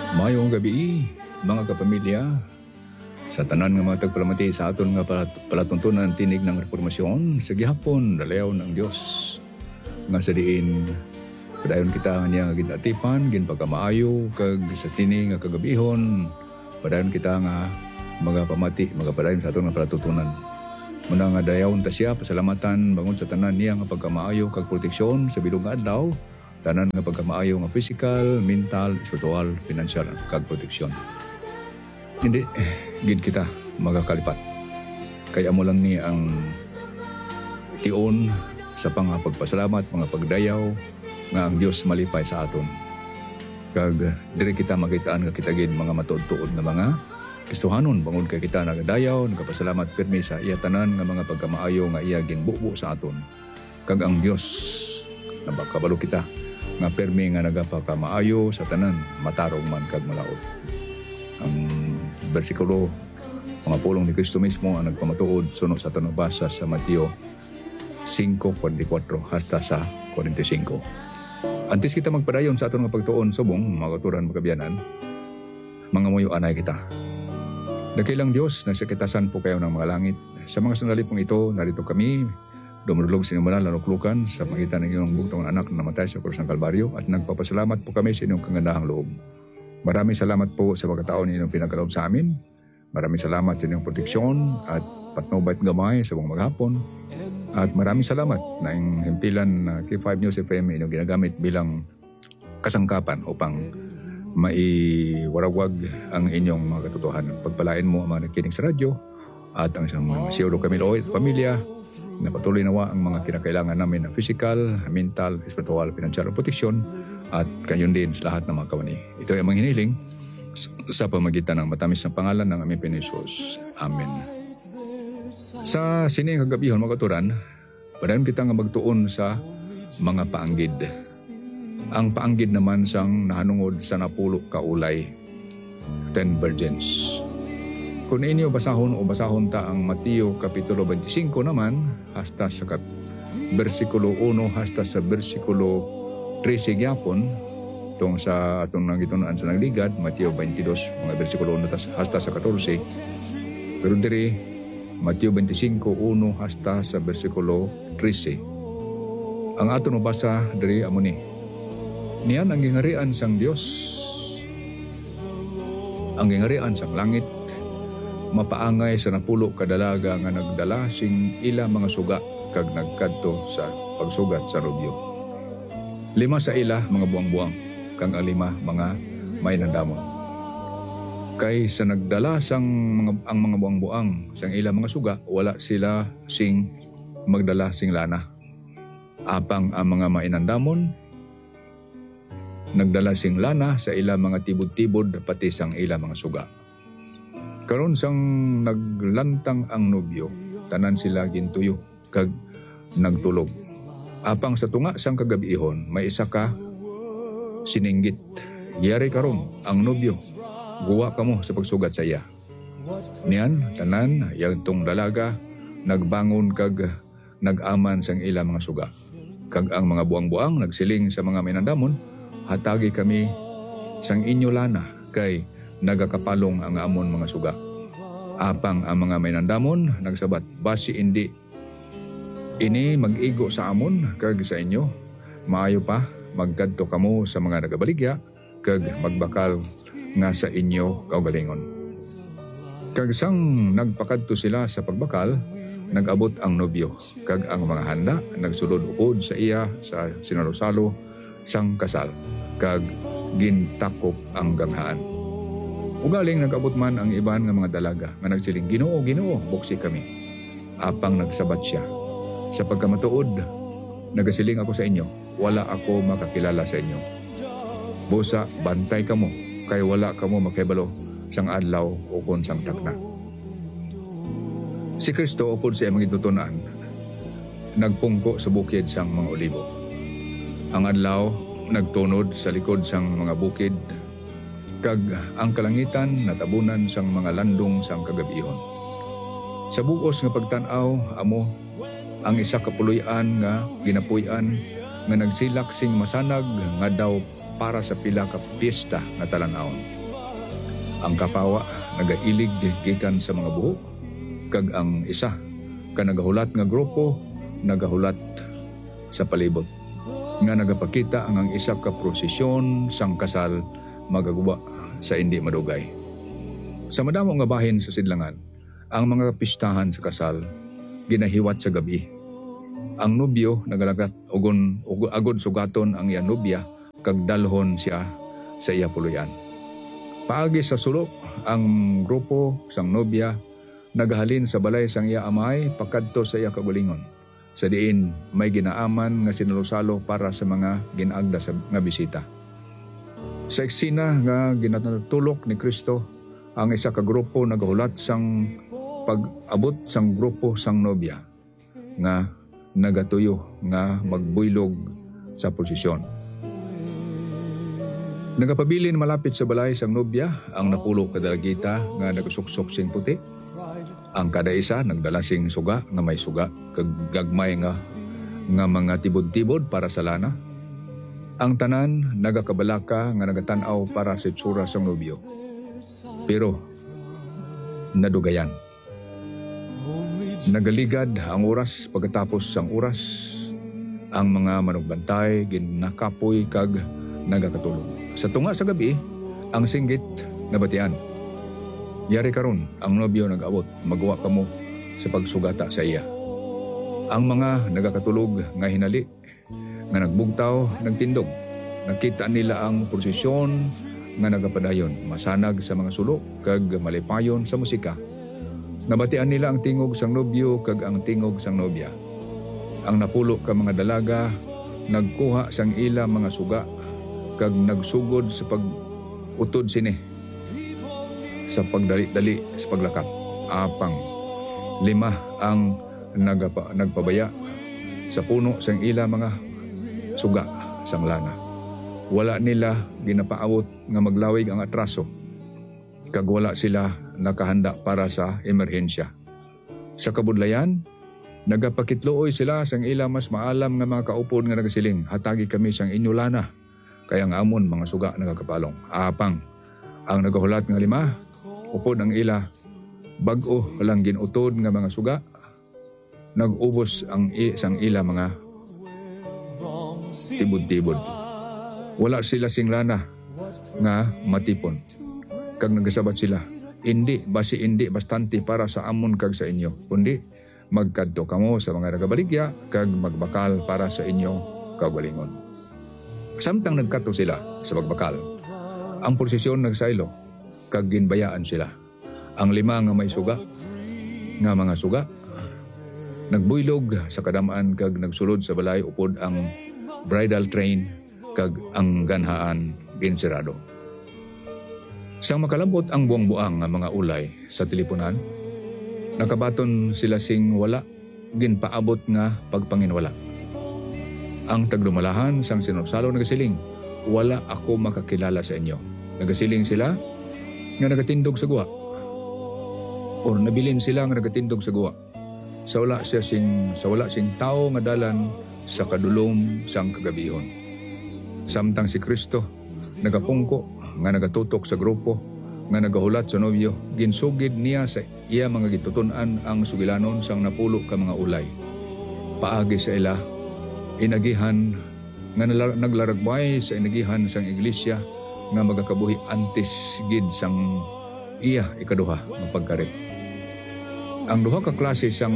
Mayong gabi, mga kapamilya. Sa tanan nga mga tagpalamati sa aton nga palatuntunan tinig ng reformasyon, sa gihapon dalayaw ng Dios nga sa diin padayon kita niya nga ginatipan, ginpagkamaayo kag sa sini nga kagabihon, padayon kita nga mga pamati, mga padayon sa aton nga palatuntunan. Muna nga dayawon ta siya, pasalamatan bangon sa tanan niya nga pagkamaayo kag proteksyon sa bilog nga adlaw, tanan nga pagkamaayo nga physical, mental, spiritual, financial kag proteksyon. Hindi, gid kita magakalipat. Kaya mo lang ni ang tion sa pagpasalamat, mga pagdayaw, nga ang Dios malipay sa aton. Kag diri kita makitaan nga kita gid mga matuod-tuod nga mga Kristohanon, bangod kay kita nagadayaw, nagapasalamat pirmi sa iya tanan nga mga pagkamaayo nga iya ginbubo sa aton. Kag ang Dios nabakabalo kita nga pirmi nga nagapakamaayo sa tanan, matarong man kag malaot. Ang bersikulo, mga pulong ni Kristo mismo ang nagpamatuod sunod sa tanubasa sa Mateo 5:44 hasta sa 45. Antes kita magpadayon sa aton nga pagtuon subong, mga katuran magkabiyanan, mga muyo anay kita. Dakilang Dios, nasa kitasan po kayo ng mga langit. Sa mga sandali pong ito, narito kami, dumulog sa inyong banal na luklukan sa magitan ng iyong bugtong anak na namatay sa krus ng Kalbaryo at nagpapasalamat po kami sa inyong kagandahang loob. Maraming salamat po sa pagkataon ninyong pinagkaloob sa amin. Maraming salamat sa inyong proteksyon at patnubay at gamay sa buong maghapon. At maraming salamat na yung himpilan na K5 News FM inyong ginagamit bilang kasangkapan upang maiwarawag ang inyong mga katotohanan. Pagpalain mo ang mga nakikinig sa radyo at ang isang mga siyuro kami looy at pamilya na patuloy nawa ang mga kinakailangan namin na physical, mental, spiritual, financial protection at kayon din sa lahat ng mga kawani. Ito ay ang mga hiniling sa pamagitan ng matamis na pangalan ng aming Panginoon. Amen. Sa sining kagabihon mga katuran, padayon kita nga magtuon sa mga paanggid. Ang paanggid naman sang nahanungod sa 10 kaulay, 10 virgins. Kung inyo basahon o basahon ta ang Mateo Kapitulo 25 naman, hasta sa versikulo 1 hasta sa versikulo 13 gyapon, tong sa atong nangitunan sa nagligad, Mateo 22, mga versikulo 1 hasta sa 14. Pero diri, Mateo 25, 1 hasta sa versikulo 13. Ang aton mabasa diri amo ni. Niyan ang gingarian sang Dios, ang gingarian sang langit, mapaangay sa 10 kadalaga nga nagdala sing ila mga suga kag nagkadto sa pagsugat sa rubyo. 5 sa ila mga buang-buang, kang ang 5 mga may nandamon. Kay sa nagdala sang ang mga buang-buang sang ila mga suga, wala sila sing magdala sing lana. Apang ang mga mainandamon nagdala sing lana sa ila mga tibod-tibod pati sang ila mga suga. Karon sang naglantang ang nobyo, tanan sila gintuyo kag nagtulog. Apang sa tunga sang kagabihon, may isa ka sininggit. Yari karon ang nobyo, guwa ka mo sa pagsugat sa iya. Niyan, tanan, yagtong dalaga, nagbangon kag nag-aman sang ila mga suga. Kag ang mga buang-buang nagsiling sa mga minandamon, hatagi kami sang inyo lana kay nagakapalong ang amon mga suga. Apang ang mga mainandamon nagsabat, basi indi ini mag-igo sa amon kag sa inyo, maayo pa magkadto kamo sa mga nagabaligya kag magbakal nga sa inyo kaugalingon. Kag sang nagpakadto sila sa pagbakal, nag-abot ang nobyo kag ang mga handa nagsulod ukod sa iya sa sinarosalo sang kasal kag gintakop ang ganghaan. Ugaling nag-abot man ang iban nga mga dalaga nga nagsiling, Ginoo, Ginoo, buksi kami. Apang nagsabat siya, sa pagkamatuod, nagasiling ako sa inyo, wala ako makakilala sa inyo. Busa, bantay kamo, kay wala kamo makibalo sang adlaw o kon sang tagna. Si Kristo upod sa iyang gitutunan, nagpungko sa bukid sang mga olibo. Ang adlaw nagtunod sa likod sang mga bukid, kag ang kalangitan natabunan sang mga landong sang kagabihon. Sa buos nga pagtan-aw amo ang isa ka puloy-an nga ginapuy-an nga nagsilak sing masanag nga daw para sa pila ka piyesta nga talan-awon. Ang kapawa nagailig gikan sa mga buhok, kag ang isa ka nagahulat nga grupo nagahulat sa palibot nga nagapakita ang isa ka prosesyon sang kasal magaguba sa hindi madugay. Sa madamo nga bahin sa sidlangan, ang mga pistahan sa kasal ginahiwat sa gabi. Ang nobyo nagalagat agod sugaton ang iya nobya kag dalhon siya sa iya puluyan. Paagi sa sulok, ang grupo sang nobya nagahalin sa balay sang iya amay pakadto sa iya kagulingon. Sa diin may ginaaman nga sinulosalo para sa mga ginaagda nga bisita. Sa eksena nga ginatulok ni Kristo, ang isa ka grupo nagahulat sang pag-abot sang grupo sang nobya nga nagatuyo nga magbuylog sa posisyon. Nagapabilin malapit sa balay sang nobya ang napulo kadalagita nga nagsuksok sing puti. Ang kada isa nagdala sing suga nga may suga kag gagmay nga mga tibod-tibod para sa lana. Ang tanan nagakabalaka nga nagatanaw para sa itsura sang nobyo. Pero nadugayan. Nagaligad ang oras pagkatapos sang oras. Ang mga manugbantay ginakapoy kag nagakatulog. Sa tunga sa gabi, ang singgit nabatian. Yari karon ang nobyo nag-abot, magawa kamo sa pagsugata sa iya. Ang mga nagakatulog nga hinali, nga nagbugtaw, nagtindog. Nakita nila ang prosesyon nga nagapadayon, masanag sa mga sulok, kag malipayon sa musika. Nabatian nila ang tingog sang nobyo kag ang tingog sang nobya. Ang napulo ka mga dalaga, nagkuha sang ila mga suga, kag nagsugod sa pag-utod sini. Sa pagdali-dali sa paglakap, apang 5 ang nagpabaya sa puno sang ila mga suga sang lana. Wala nila ginapaabot nga maglawig ang atraso, kag wala sila nakahanda para sa emerhensya. Sa kabudlayan, nagapakitluoy sila sang ila mas maalam nga mga kaupod nga nagasiling, hatagi kami sang inyo lana, kaya ang amon mga suga nagakapalong. Apang ang nagahulat nga 5, upod ang ila, bag-o lang ginutod nga mga suga, nag-ubos ang sang ila mga tibod-tibod. Wala sila sing lana nga matipon. Kag nagasabat sila, hindi bastante para sa amon kag sa inyo, kundi magkadto kamo sa mga nagabaligya kag magbakal para sa inyo kaugalingon. Samtang nagkadto sila sa magbakal, ang prosesyon nagsaylo, kag ginbayaan sila. Ang 5 nga may suga, nga mga suga, nagbuylog sa kadamaan kag nagsulod sa balay upod ang bridal train kag ang ganhaan ginsirado. Sang makalambot ang buang-buang nga mga ulay sa teleponan, nakabaton sila sing wala ginpaabot nga pagpanginwala. Ang tagdumalahan sang sinusalo nagasiling, wala ako makakilala sa inyo. Nagasiling sila nga nagatindog sa guwa. Or nabilin sila nga nagatindog sa guwa. Sa wala sing tao nga dalan sa kadulom sang kagabihon. Samtang si Kristo nagapungko nga nagatutok sa grupo nga nagahulat sa nobyo, ginsugid niya sa iya mga gitutunan ang sugilanon sang napulo ka mga ulay. Paagi sa ila, inagihan nga naglaragbay sa inagihan sang iglesia nga magakabuhi antes gid sang iya ikaduha nga pagkarit. Ang duha ka klase sang